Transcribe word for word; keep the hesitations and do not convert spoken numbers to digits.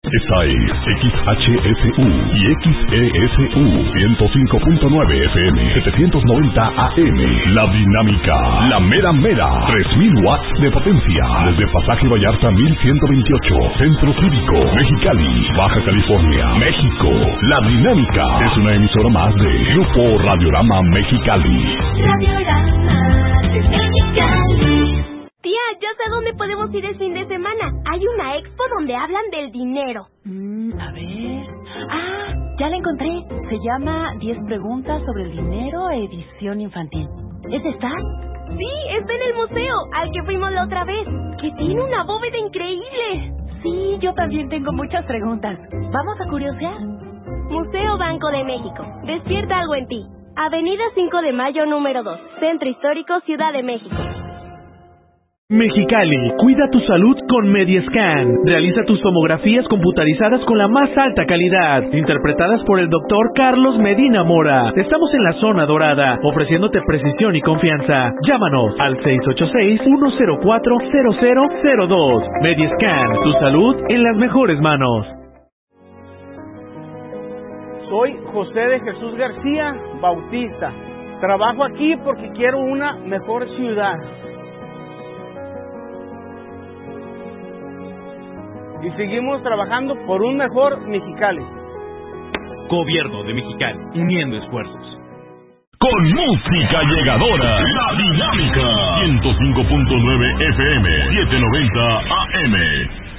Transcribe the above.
Esta es X H S U y X E S U ciento cinco punto nueve F M, setecientos noventa A M. La Dinámica, la mera mera, tres mil watts de potencia. Desde Pasaje Vallarta mil ciento veintiocho, Centro Cívico, Mexicali, Baja California, México. La Dinámica es una emisora más de Grupo Radiorama Mexicali. Radiorama Mexicali. Tía, ya sé dónde podemos ir el fin de semana. Hay una expo donde hablan del dinero. Mm, a ver... Ah, ya la encontré. Se llama diez preguntas sobre el dinero, edición infantil. ¿Es esta? Sí, está en el museo, al que fuimos la otra vez. Que tiene una bóveda increíble. Sí, yo también tengo muchas preguntas. ¿Vamos a curiosear? Museo Banco de México. Despierta algo en ti. Avenida cinco de Mayo, número dos. Centro Histórico, Ciudad de México. Mexicali, cuida tu salud con Mediescan. Realiza tus tomografías computarizadas con la más alta calidad, interpretadas por el doctor Carlos Medina Mora. Estamos en la zona dorada, ofreciéndote precisión y confianza. Llámanos al seis ocho seis, uno cero cuatro, cero cero cero dos. Mediescan, tu salud en las mejores manos. Soy José de Jesús García Bautista. Trabajo aquí porque quiero una mejor ciudad. Y seguimos trabajando por un mejor Mexicali. Gobierno de Mexicali, uniendo esfuerzos. Con música llegadora, La Dinámica, ciento cinco punto nueve F M, setecientos noventa A M.